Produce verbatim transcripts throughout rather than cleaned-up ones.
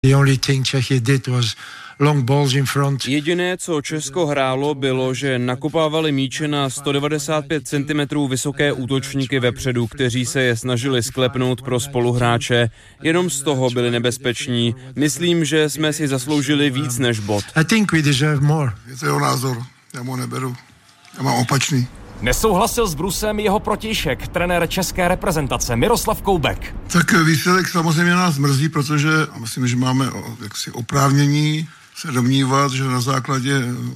The only thing Czechia did was long balls in front. Jediné, co Česko hrálo, bylo, že nakopávali míče na sto devadesát pět centimetrů vysoké útočníky vepředu, kteří se je snažili sklepnout pro spoluhráče. Jenom z toho byli nebezpeční. Myslím, že jsme si zasloužili víc než bod. I think we deserve more. Je to jeho názor, já mu neberu. Já mám opačný. Nesouhlasil s Brusem jeho protějšek, trenér české reprezentace Miroslav Koubek. Tak výsledek samozřejmě nás mrzí, protože myslím, že máme jaksi oprávnění se domnívat, že na základě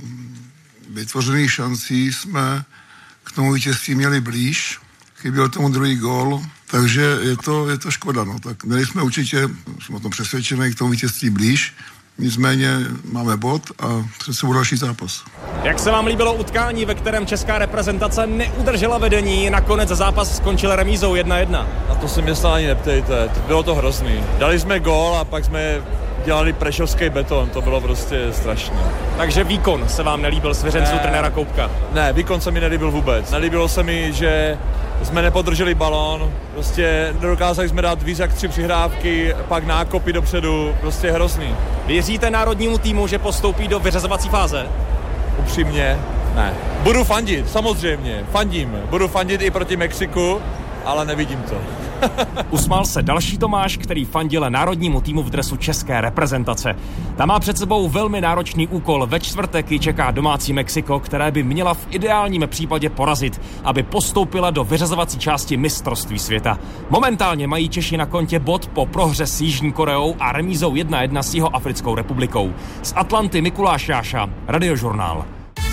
vytvořených šancí jsme k tomu vítězství měli blíž. Chyběl tomu druhý gól, takže je to, je to škoda. No. Tak měli jsme určitě, jsme o tom přesvědčený, k tomu vítězství blíž. Nicméně máme bod a před sebou další zápas. Jak se vám líbilo utkání, ve kterém česká reprezentace neudržela vedení, nakonec zápas skončil remízou jedna jedna? Na to se mě snad ani neptejte, bylo to hrozný. Dali jsme gól a pak jsme dělali prešovský beton, to bylo prostě strašné. Takže výkon se vám nelíbil svěřenců trenéra Koubka? Ne, výkon se mi nelíbil vůbec. Nelíbilo se mi, že jsme nepodrželi balón, prostě nedokázali jsme dát víc jak tři přihrávky, pak nákopy dopředu, prostě hrozný. Věříte národnímu týmu, že postoupí do vyřazovací fáze? Upřímně, ne. Budu fandit, samozřejmě, fandím. Budu fandit i proti Mexiku, ale nevidím to. Usmál se další Tomáš, který fandil národnímu týmu v dresu české reprezentace. Ta má před sebou velmi náročný úkol. Ve čtvrtek ji čeká domácí Mexiko, které by měla v ideálním případě porazit, aby postoupila do vyřazovací části mistrovství světa. Momentálně mají Češi na kontě bod po prohře s Jižní Koreou a remízou jedna jedna s Jihoafrickou republikou. Z Atlanty Mikuláš Jáša, Radiožurnál.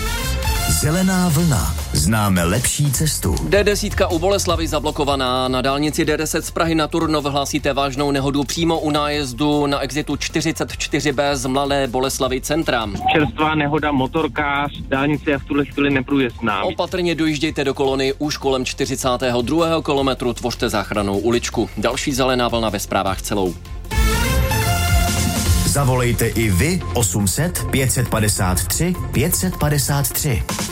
Zelená vlna. Známe lepší cestu. D deset u Boleslavy zablokovaná. Na dálnici D deset z Prahy na Turnov hlásíte vážnou nehodu přímo u nájezdu na exitu čtyřicet čtyři bé z Mladé Boleslavi centra. Čerstvá nehoda, motorkář, dálnice je v tuhle chvíli neprůjezdná. Opatrně dojíždějte do kolony už kolem čtyřicátého druhého kilometru, tvořte záchrannou uličku. Další zelená vlna ve zprávách celou. Zavolejte i vy osm set pět set padesát tři pět set padesát tři.